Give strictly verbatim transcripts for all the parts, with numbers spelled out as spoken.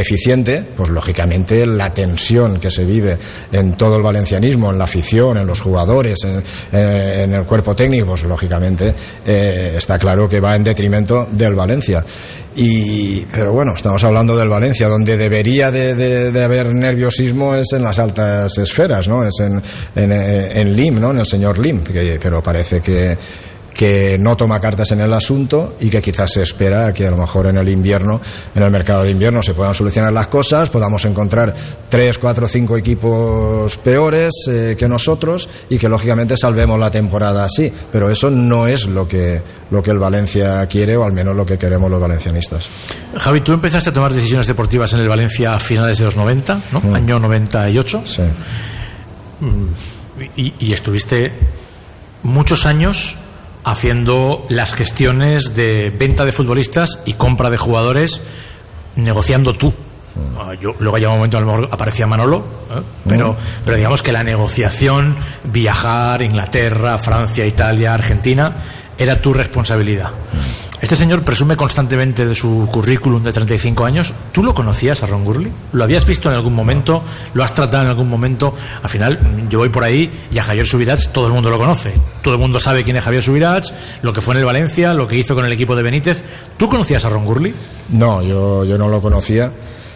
eficiente, pues lógicamente la tensión que se vive en todo el valencianismo, en la afición, en los jugadores, en, en el cuerpo técnico, pues lógicamente eh, está claro que va en detrimento del Valencia. Y, pero bueno, estamos hablando del Valencia, donde debería de, de, de haber nerviosismo es en las altas esferas, ¿no? Es en, en, en Lim, ¿no? En el señor Lim, que, pero parece que que no toma cartas en el asunto y que quizás se espera que a lo mejor en el invierno, en el mercado de invierno, se puedan solucionar las cosas, podamos encontrar tres, cuatro, cinco equipos peores eh, que nosotros y que lógicamente salvemos la temporada así, pero eso no es lo que, lo que el Valencia quiere, o al menos lo que queremos los valencianistas. Javi, tú empezaste a tomar decisiones deportivas en el Valencia a finales de los noventa, ¿no? Mm. Año noventa y ocho. Sí. Y, y estuviste muchos años haciendo las gestiones de venta de futbolistas y compra de jugadores, negociando tú. Yo, luego llegó un momento, a lo mejor aparecía Manolo, ¿eh? pero, pero digamos que la negociación, viajar, Inglaterra, Francia, Italia, Argentina, era tu responsabilidad. Este señor presume constantemente de su currículum de treinta y cinco años. ¿Tú lo conocías a Ron Gurley? ¿Lo habías visto en algún momento? ¿Lo has tratado en algún momento? Al final, yo voy por ahí y a Javier Subirats todo el mundo lo conoce. Todo el mundo sabe quién es Javier Subirats, lo que fue en el Valencia, lo que hizo con el equipo de Benítez. ¿Tú conocías a Ron Gurley? No, yo, yo no lo conocía.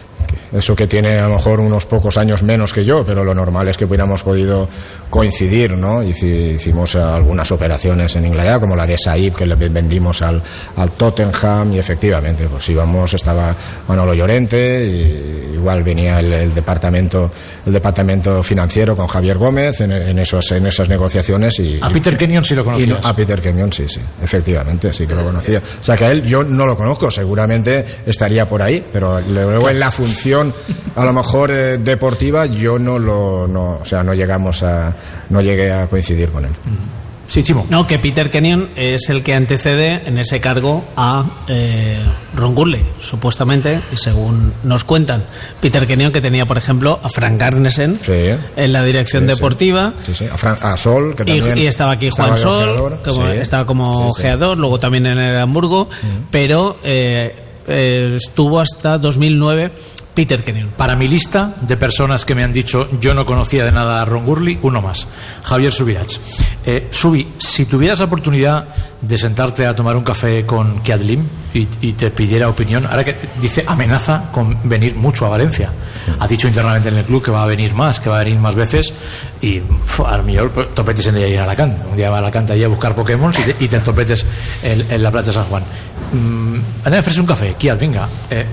Eso que tiene a lo mejor unos pocos años menos que yo, pero lo normal es que hubiéramos podido coincidir, ¿no? Hicimos algunas operaciones en Inglaterra, como la de Saib, que le vendimos al, al Tottenham, y efectivamente pues íbamos, estaba Manolo Llorente, y igual venía el, el departamento el departamento financiero con Javier Gómez en, en, esos, en esas negociaciones. Y, a Peter Kenyon sí lo conocías. Y, a Peter Kenyon sí, sí, efectivamente, sí que lo conocía. O sea que a él yo no lo conozco, seguramente estaría por ahí, pero luego en la función a lo mejor eh, deportiva yo no lo no, o sea, no llegamos a no llegué a coincidir con él. Sí, Chimo. No, que Peter Kenyon es el que antecede en ese cargo a eh, Ron Gurley, supuestamente, y según nos cuentan. Peter Kenyon, que tenía, por ejemplo, a Frank Arnesen sí, en la dirección sí, deportiva. Sí, sí. A, Fran, a Sol, que también. Y, y estaba aquí Juan Sol, ojeador, como, sí, estaba como sí, sí. ojeador, luego también en el Hamburgo, uh-huh. pero eh, eh, estuvo hasta dos mil nueve Peter Kenyon. Para mi lista de personas que me han dicho yo no conocía de nada a Ron Gurley, uno más, Javier Subirats. Eh, Subi, si tuvieras la oportunidad de sentarte a tomar un café con Kiad Lim y, y te pidiera opinión, ahora que dice amenaza con venir mucho a Valencia, ha dicho internamente en el club que va a venir más, que va a venir más veces, y uf, a lo mejor topetes en día ir a Alacant, un día va a Alacant allí a buscar Pokémon y te, y te topetes en, en la Plaza de San Juan. Mm, anda a ofrecer un café, Kiad, venga. Eh,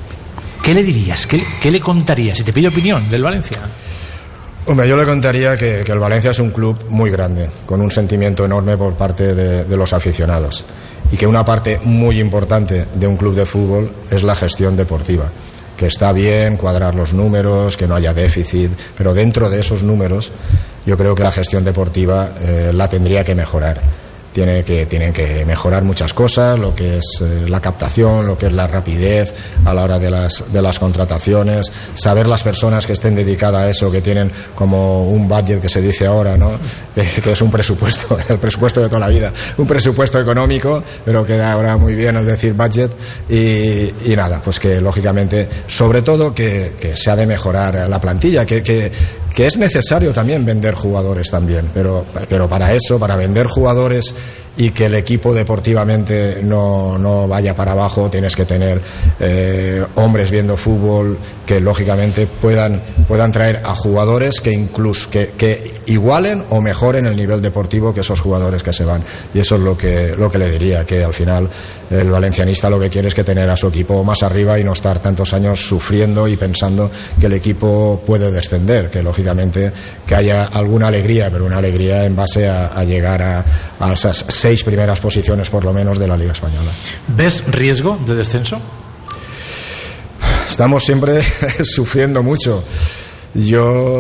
¿Qué le dirías? ¿Qué, ¿Qué le contarías? Si te pide opinión del Valencia. Hombre, yo le contaría que, que el Valencia es un club muy grande, con un sentimiento enorme por parte de, de los aficionados, y que una parte muy importante de un club de fútbol es la gestión deportiva, que está bien cuadrar los números, que no haya déficit, pero dentro de esos números yo creo que la gestión deportiva eh, la tendría que mejorar. Tiene que, tienen que mejorar muchas cosas, lo que es eh, la captación, lo que es la rapidez a la hora de las, de las contrataciones, saber las personas que estén dedicadas a eso, que tienen como un budget que se dice ahora, ¿no? que, que es un presupuesto, el presupuesto de toda la vida, un presupuesto económico, pero queda ahora muy bien el decir budget, y, y nada, pues que lógicamente, sobre todo que, que se ha de mejorar la plantilla, que, que, que es necesario también vender jugadores también, pero, pero para eso, para vender jugadores y que el equipo deportivamente no, no vaya para abajo, tienes que tener eh, hombres viendo fútbol que lógicamente puedan, puedan traer a jugadores que incluso que, que igualen o mejoren el nivel deportivo que esos jugadores que se van, y eso es lo que, lo que le diría, que al final el valencianista lo que quiere es que tener a su equipo más arriba y no estar tantos años sufriendo y pensando que el equipo puede descender, que lógicamente que haya alguna alegría, pero una alegría en base a, a llegar a, a esas seis primeras posiciones por lo menos de la Liga Española. ¿Ves riesgo de descenso? Estamos siempre sufriendo mucho. Yo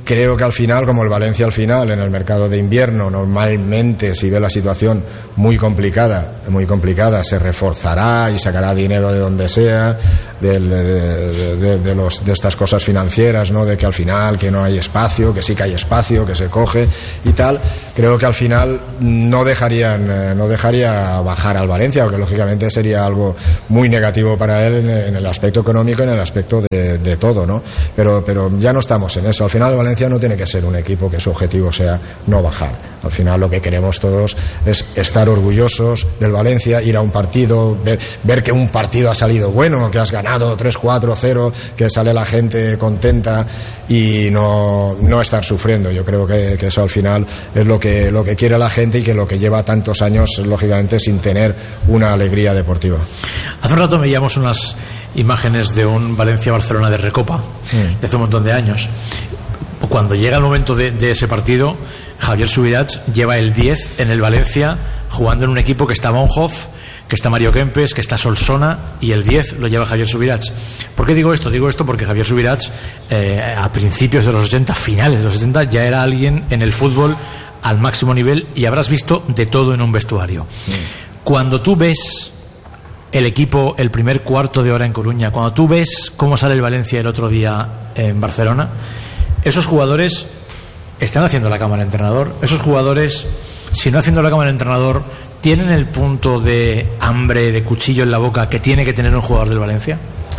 creo que al final, como el Valencia al final, en el mercado de invierno, normalmente, si ve la situación muy complicada, muy complicada, se reforzará y sacará dinero de donde sea, de, de, de, de, los, de estas cosas financieras, ¿no? De que al final, que no hay espacio, que sí que hay espacio, que se coge y tal. Creo que al final no dejarían, no dejaría bajar al Valencia, porque lógicamente sería algo muy negativo para él en, en el aspecto económico y en el aspecto de, de todo, ¿no? Pero, pero ya no estamos en eso. Al final el Valencia no tiene que ser un equipo que su objetivo sea no bajar. Al final lo que queremos todos es estar orgullosos del Valencia, ir a un partido, ver, ver que un partido ha salido bueno, que has ganado tres cuatro cero, que sale la gente contenta y no, no estar sufriendo. Yo creo que, que eso al final es lo que, lo que quiere la gente y que lo que lleva tantos años, lógicamente, sin tener una alegría deportiva. Hace un rato veíamos unas imágenes de un Valencia-Barcelona de Recopa, sí, de hace un montón de años. Cuando llega el momento de, de ese partido, Javier Subirats lleva el diez en el Valencia, jugando en un equipo que está Bonhoff, que está Mario Kempes, que está Solsona, y el diez lo lleva Javier Subirats. ¿Por qué digo esto? Digo esto porque Javier Subirats, eh, a principios de los ochenta, finales de los setenta, ya era alguien en el fútbol al máximo nivel, y habrás visto de todo en un vestuario. Sí. Cuando tú ves el equipo el primer cuarto de hora en Coruña, cuando tú ves cómo sale el Valencia el otro día en Barcelona, esos jugadores están haciendo la cama al entrenador. Esos jugadores, si no haciendo la cama al entrenador, ¿tienen el punto de hambre, de cuchillo en la boca que tiene que tener un jugador del Valencia?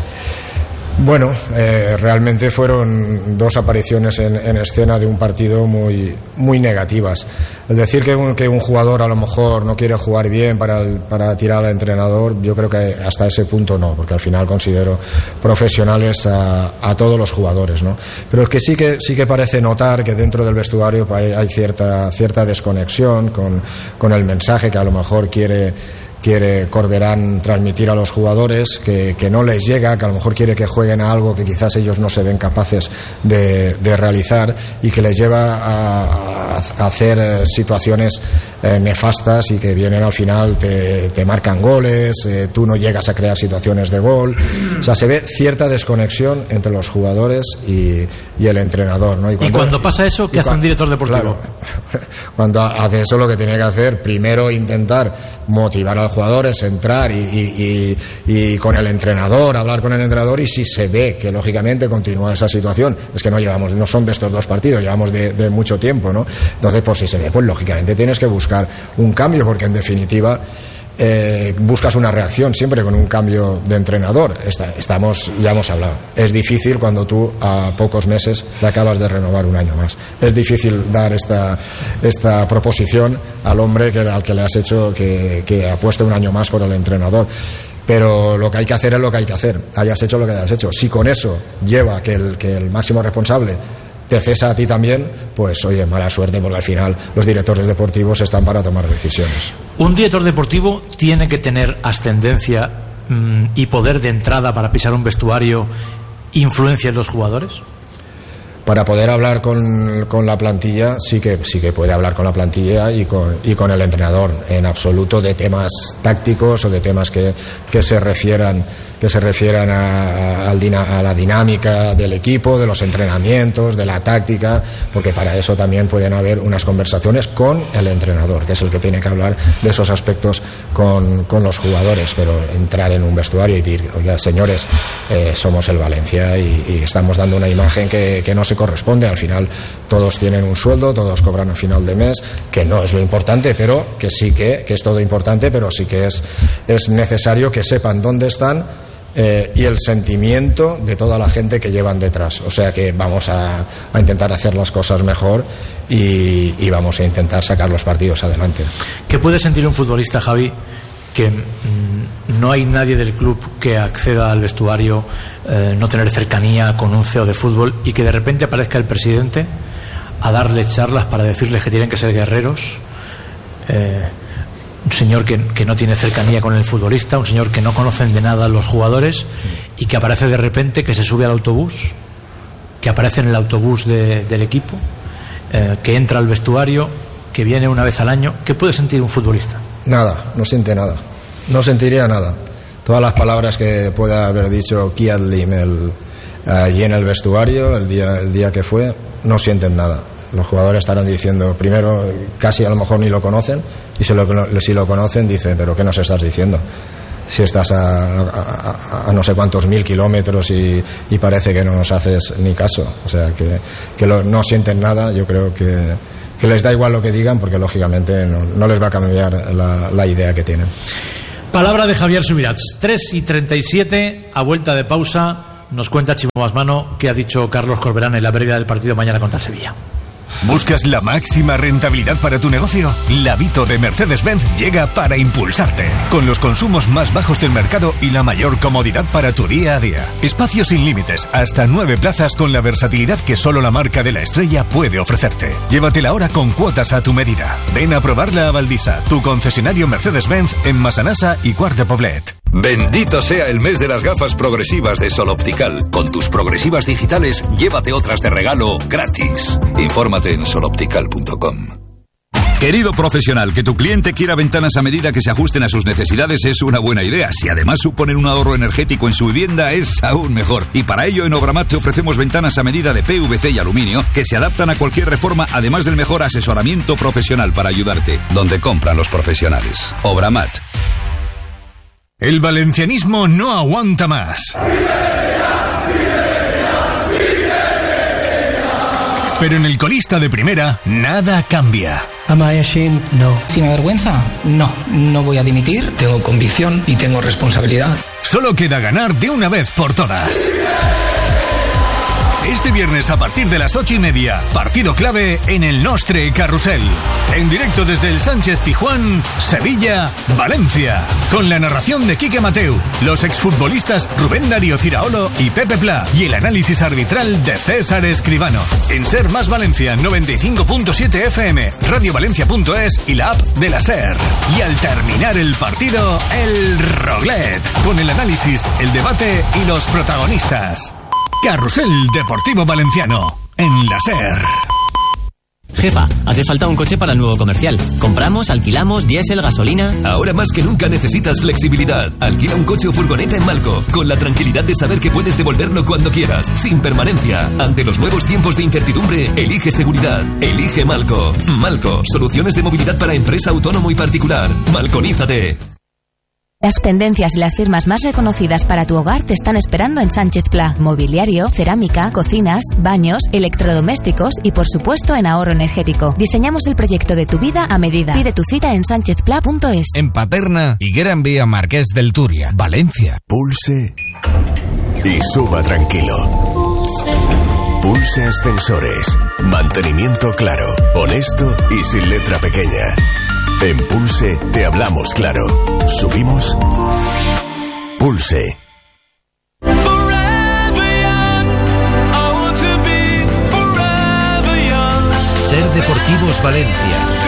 Bueno, eh, realmente fueron dos apariciones en, en escena de un partido muy, muy negativas. Es decir, que un, que un jugador a lo mejor no quiere jugar bien para, el, para tirar al entrenador, yo creo que hasta ese punto no, porque al final considero profesionales a, a todos los jugadores, ¿no? Pero es que sí que sí que parece notar que dentro del vestuario hay, hay cierta, cierta desconexión con, con el mensaje que a lo mejor quiere quiere Corberán transmitir a los jugadores, que, que no les llega, que a lo mejor quiere que jueguen a algo que quizás ellos no se ven capaces de, de realizar, y que les lleva a, a hacer situaciones eh, nefastas, y que vienen al final, te, te marcan goles, eh, tú no llegas a crear situaciones de gol. O sea, se ve cierta desconexión entre los jugadores y, y el entrenador, ¿no? Y cuando, ¿Y cuando pasa eso, ¿qué hace un director deportivo? Claro, cuando hace eso, lo que tiene que hacer, primero intentar motivar a los jugadores, entrar y, y, y, y con el entrenador, hablar con el entrenador, y si se ve que lógicamente continúa esa situación, es que no llevamos, no son de estos dos partidos, llevamos de, de mucho tiempo, ¿no? Entonces, pues si se ve, pues lógicamente tienes que buscar un cambio, porque en definitiva Eh, buscas una reacción siempre con un cambio de entrenador. Está, estamos, ya hemos hablado, es difícil cuando tú a pocos meses le acabas de renovar un año más. Es difícil dar esta, esta proposición al hombre que, al que le has hecho que, que apueste un año más por el entrenador. Pero lo que hay que hacer es lo que hay que hacer, hayas hecho lo que hayas hecho. Si con eso lleva que el, que el máximo responsable te cesa a ti también, pues oye, mala suerte, porque al final los directores deportivos están para tomar decisiones. ¿Un director deportivo tiene que tener ascendencia mmm, y poder de entrada para pisar un vestuario, influencia en los jugadores? Para poder hablar con, con la plantilla, sí que sí que puede hablar con la plantilla y con, y con el entrenador, en absoluto de temas tácticos o de temas que, que se refieran que se refieran a, a, a la dinámica del equipo, de los entrenamientos, de la táctica, porque para eso también pueden haber unas conversaciones con el entrenador, que es el que tiene que hablar de esos aspectos con, con los jugadores. Pero entrar en un vestuario y decir, oiga, señores, eh, somos el Valencia y, y estamos dando una imagen que, que no se corresponde. Al final todos tienen un sueldo, todos cobran al final de mes, que no es lo importante, pero que sí que, que es todo importante, pero sí que es, es necesario que sepan dónde están. Eh, y el sentimiento de toda la gente que llevan detrás. O sea que vamos a, a intentar hacer las cosas mejor y, y vamos a intentar sacar los partidos adelante. ¿Qué puede sentir un futbolista, Javi, que mmm, no hay nadie del club que acceda al vestuario, eh, no tener cercanía con un C E O de fútbol, y que de repente aparezca el presidente a darle charlas para decirles que tienen que ser guerreros? Eh, un señor que, que no tiene cercanía con el futbolista, un señor que no conocen de nada los jugadores, y que aparece de repente, que se sube al autobús, que aparece en el autobús de, del equipo, eh, que entra al vestuario, que viene una vez al año. ¿Qué puede sentir un futbolista? Nada, no siente nada, no sentiría nada. Todas las palabras que pueda haber dicho Kiadlim, el, allí en el vestuario, el día, el día que fue, no sienten nada. Los jugadores estarán diciendo, primero, casi a lo mejor ni lo conocen, y si lo, si lo conocen, dicen, pero ¿qué nos estás diciendo? Si estás a, a, a no sé cuántos mil kilómetros y, y parece que no nos haces ni caso. O sea, que, que lo, no sienten nada. Yo creo que, que les da igual lo que digan, porque lógicamente no, no les va a cambiar la, la idea que tienen. Palabra de Javier Subirats. tres y treinta y siete, a vuelta de pausa, nos cuenta Chimo Basmano qué ha dicho Carlos Corberán en la previa del partido mañana contra el Sevilla. ¿Buscas la máxima rentabilidad para tu negocio? La Vito de Mercedes-Benz llega para impulsarte, con los consumos más bajos del mercado y la mayor comodidad para tu día a día. Espacios sin límites, hasta nueve plazas con la versatilidad que solo la marca de la estrella puede ofrecerte. Llévatela ahora con cuotas a tu medida. Ven a probarla a Valdisa, tu concesionario Mercedes-Benz en Massanassa y Quart de Poblet. Bendito sea el mes de las gafas progresivas de Sol Optical. Con tus progresivas digitales, llévate otras de regalo gratis. Infórmate en sol optical punto com. Querido profesional, que tu cliente quiera ventanas a medida que se ajusten a sus necesidades es una buena idea. Si además suponen un ahorro energético en su vivienda, es aún mejor. Y para ello en Obramat te ofrecemos ventanas a medida de P V C y aluminio que se adaptan a cualquier reforma, además del mejor asesoramiento profesional para ayudarte. Donde compran los profesionales. Obramat. El valencianismo no aguanta más. Pero en el colista de primera, nada cambia. Am I ashamed? No. ¿Si me avergüenza? No. No voy a dimitir. Tengo convicción y tengo responsabilidad. Solo queda ganar de una vez por todas. Este viernes a partir de las ocho y media, partido clave en el Nostre Carrusel. En directo desde el Sánchez Pizjuán, Sevilla, Valencia. Con la narración de Quique Mateu, los exfutbolistas Rubén Darío Ciraolo y Pepe Pla y el análisis arbitral de César Escribano. En Ser Más Valencia noventa y cinco punto siete F M, radiovalencia punto es y la app de la SER. Y al terminar el partido, el Roglet. Con el análisis, el debate y los protagonistas. Carrusel Deportivo Valenciano, en la SER. Jefa, hace falta un coche para el nuevo comercial. Compramos, alquilamos, diésel, gasolina. Ahora más que nunca necesitas flexibilidad. Alquila un coche o furgoneta en Malco, con la tranquilidad de saber que puedes devolverlo cuando quieras, sin permanencia. Ante los nuevos tiempos de incertidumbre, elige seguridad. Elige Malco. Malco, soluciones de movilidad para empresa, autónomo y particular. Malconízate. Las tendencias y las firmas más reconocidas para tu hogar te están esperando en Sánchez Pla. Mobiliario, cerámica, cocinas, baños, electrodomésticos y por supuesto en ahorro energético. Diseñamos el proyecto de tu vida a medida. Pide tu cita en sánchez pla punto es. En Paterna y Gran Vía Marqués del Turia, Valencia. Pulse y suba tranquilo. Pulse Ascensores. Mantenimiento claro, honesto y sin letra pequeña. En Pulse te hablamos claro. Subimos. Pulse. Ser Deportivos Valencia.